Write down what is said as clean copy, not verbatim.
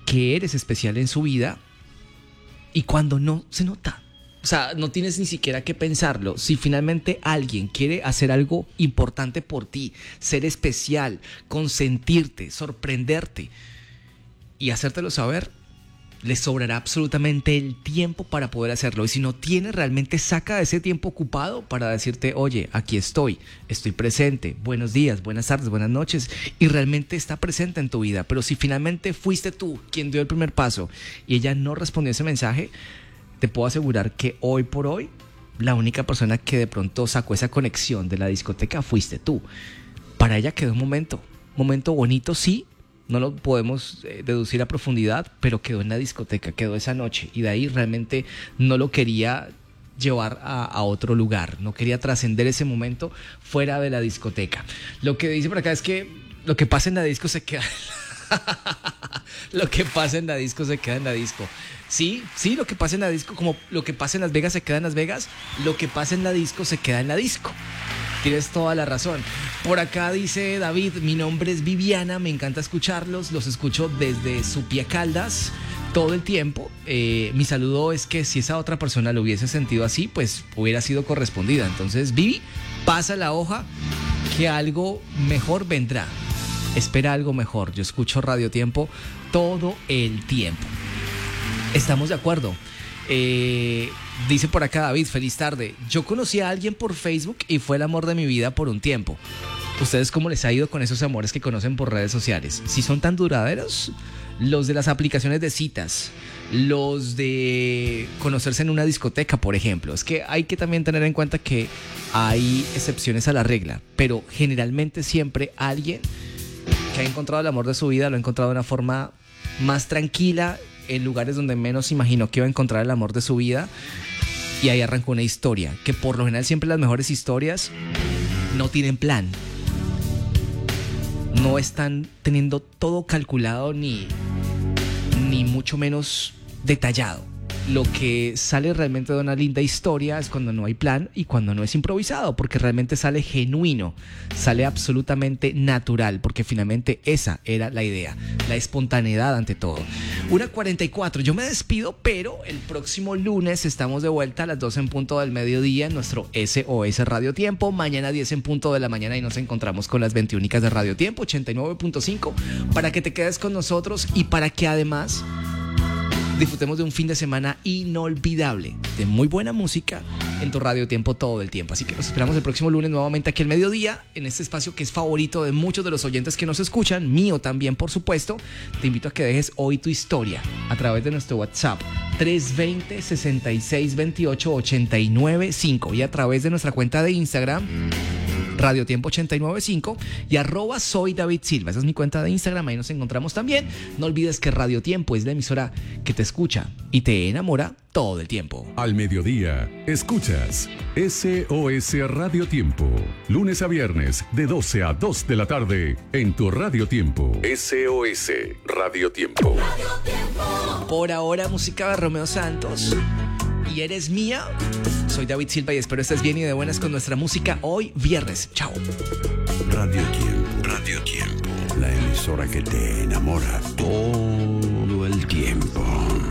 que eres especial en su vida y cuando no se nota. O sea, no tienes ni siquiera que pensarlo. Si finalmente alguien quiere hacer algo importante por ti, ser especial, consentirte, sorprenderte y hacértelo saber, le sobrará absolutamente el tiempo para poder hacerlo. Y si no tiene, realmente saca ese tiempo ocupado para decirte, oye, aquí estoy presente, buenos días, buenas tardes, buenas noches, y realmente está presente en tu vida. Pero si finalmente fuiste tú quien dio el primer paso y ella no respondió ese mensaje, te puedo asegurar que hoy por hoy la única persona que de pronto sacó esa conexión de la discoteca fuiste tú. Para ella quedó un momento bonito, sí. No lo podemos deducir a profundidad, pero quedó en la discoteca, quedó esa noche. Y de ahí realmente no lo quería llevar a otro lugar. No quería trascender ese momento fuera de la discoteca. Lo que dice por acá es que lo que pasa en la disco se queda... Lo que pasa en la disco se queda en la disco. Sí, lo que pasa en la disco, como lo que pasa en Las Vegas se queda en Las Vegas, lo que pasa en la disco se queda en la disco. Tienes toda la razón. Por acá dice David, mi nombre es Viviana, me encanta escucharlos, los escucho desde Supia Caldas todo el tiempo. Mi saludo es que si esa otra persona lo hubiese sentido así, pues hubiera sido correspondida. Entonces, Vivi, pasa la hoja que algo mejor vendrá. Espera algo mejor. Yo escucho Radio Tiempo todo el tiempo. Estamos de acuerdo. Dice por acá David, feliz tarde. Yo conocí a alguien por Facebook y fue el amor de mi vida por un tiempo. ¿Ustedes cómo les ha ido con esos amores que conocen por redes sociales? Si son tan duraderos, los de las aplicaciones de citas, los de conocerse en una discoteca, por ejemplo. Es que hay que también tener en cuenta que hay excepciones a la regla, pero generalmente siempre alguien que ha encontrado el amor de su vida lo ha encontrado de una forma más tranquila, en lugares donde menos imaginó que iba a encontrar el amor de su vida, y ahí arrancó una historia, que por lo general siempre las mejores historias no tienen plan, no están teniendo todo calculado ni mucho menos detallado. Lo que sale realmente de una linda historia es cuando no hay plan y cuando no es improvisado, porque realmente sale genuino, sale absolutamente natural, porque finalmente esa era la idea, la espontaneidad ante todo. 1:44, yo me despido, pero el próximo lunes estamos de vuelta a las 12 en punto del mediodía en nuestro SOS Radio Tiempo. Mañana 10 en punto de la mañana y nos encontramos con las 21 de Radio Tiempo 89.5 para que te quedes con nosotros y para que además disfrutemos de un fin de semana inolvidable, de muy buena música en tu Radio Tiempo todo el tiempo. Así que nos esperamos el próximo lunes nuevamente aquí al mediodía, en este espacio que es favorito de muchos de los oyentes que nos escuchan, mío también, por supuesto. Te invito a que dejes hoy tu historia a través de nuestro WhatsApp 320-6628-895 y a través de nuestra cuenta de Instagram Radio Tiempo 895 y @soy David Silva. Esa es mi cuenta de Instagram, ahí nos encontramos también. No olvides que Radio Tiempo es la emisora que te escucha y te enamora todo el tiempo. Al mediodía, escuchas SOS Radio Tiempo. Lunes a viernes, de 12 a 2 de la tarde, en tu Radio Tiempo. SOS Radio Tiempo. Por ahora, música de Romeo Santos. Y eres mía. Soy David Silva y espero estés bien y de buenas con nuestra música hoy viernes. Chao. Radio Tiempo. Radio Tiempo. La emisora que te enamora todo el tiempo.